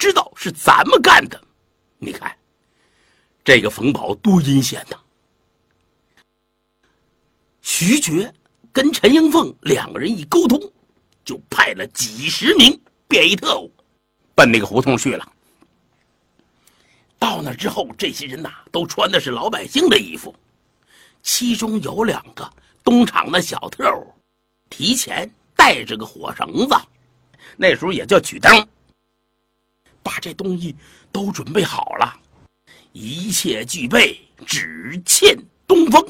知道是怎么干的。你看这个冯保多阴险呐！徐觉跟陈英凤两个人一沟通，就派了几十名便衣特务奔那个胡同去了。到那之后，这些人都穿的是老百姓的衣服，其中有2个东厂的小特务，提前带着个火绳子，那时候也叫曲灯，把这东西都准备好了，一切具备，只欠东风。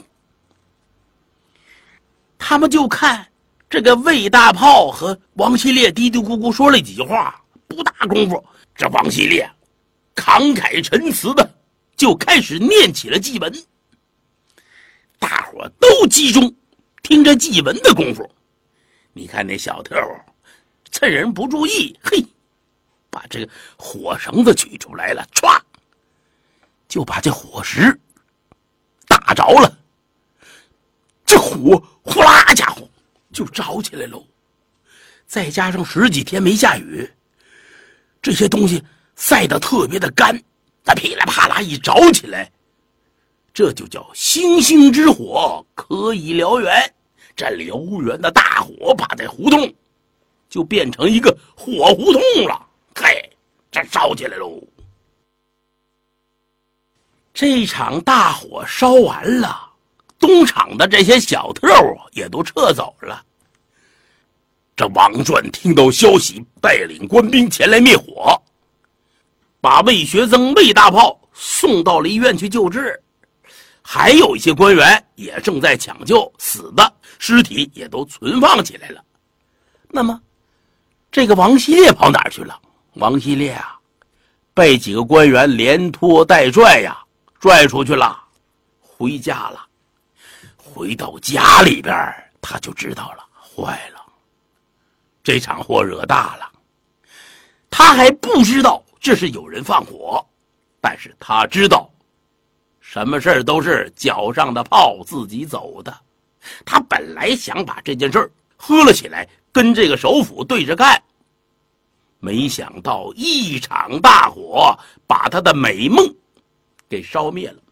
他们就看这个魏大炮和王希烈嘀嘀咕咕说了几句话，不大功夫，这王希烈慷慨陈词的就开始念起了祭文。大伙都集中听着祭文的功夫，你看那小特务趁人不注意，嘿，把这个火绳子取出来了，歘，就把这火石打着了，这火呼啦家伙就着起来喽。再加上10几天没下雨，这些东西晒得特别的干，它噼里啪啦一着起来，这就叫星星之火可以燎原。这燎原的大火把这胡同就变成一个火胡同了，嘿，这烧起来喽。这场大火烧完了，东厂的这些小特务也都撤走了。这王传听到消息，带领官兵前来灭火，把魏学增、魏大炮送到了医院去救治，还有一些官员也正在抢救，死的尸体也都存放起来了。那么这个王希烈跑哪儿去了？王希烈被几个官员连拖带拽拽出去了，回家了。回到家里边，他就知道了，坏了，这场祸惹大了。他还不知道这是有人放火，但是他知道什么事儿都是脚上的炮自己走的。他本来想把这件事儿喝了起来，跟这个首府对着干，没想到一场大火把他的美梦给烧灭了。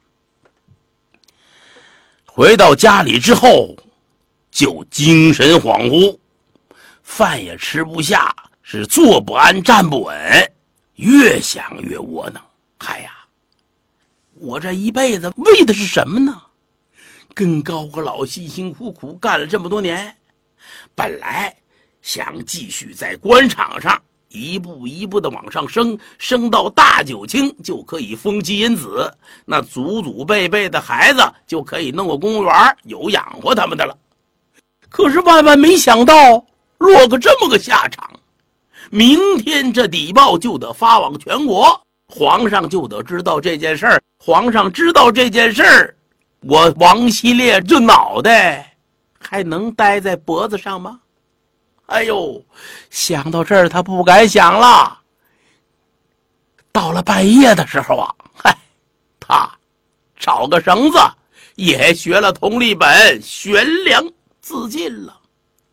回到家里之后就精神恍惚，饭也吃不下，是坐不安站不稳，越想越窝囊。嗨呀，我这一辈子为的是什么呢？跟高个老辛辛苦苦干了这么多年，本来想继续在官场上一步一步的往上升，升到大九卿就可以封妻荫子，那祖祖辈辈的孩子就可以弄个公务员，有养活他们的了。可是万万没想到落个这么个下场，明天这底报就得发往全国，皇上就得知道这件事儿。皇上知道这件事儿，我王希烈这脑袋还能待在脖子上吗？哎呦，想到这儿他不敢想了。到了半夜的时候他找个绳子也学了佟立本，悬梁自尽了。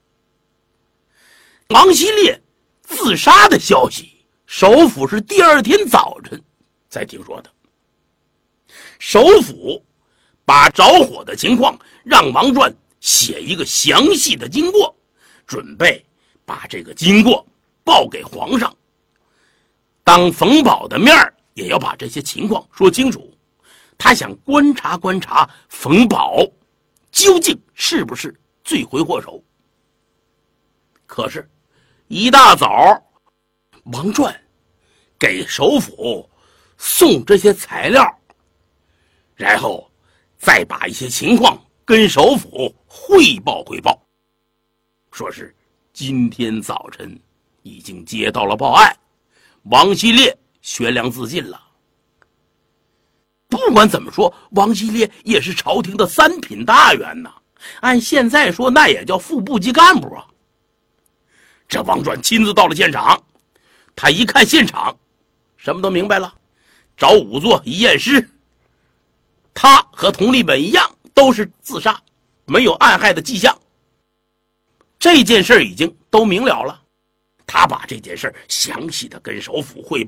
王希烈自杀的消息，首府是第2天早晨才听说的。首府把着火的情况让王传写一个详细的经过，准备把这个经过报给皇上，当冯保的面也要把这些情况说清楚。他想观察观察冯保究竟是不是罪魁祸首。可是一大早，王传给首府送这些材料，然后再把一些情况跟首府汇报，说是今天早晨已经接到了报案，王希烈悬梁自尽了。不管怎么说，王希烈也是朝廷的3品大员呐，按现在说那也叫副部级干部啊。这王传亲自到了现场，他一看现场，什么都明白了。找仵作一验尸，他和佟立本一样，都是自杀，没有暗害的迹象。这件事已经都明了了，他把这件事详细的跟首府汇报。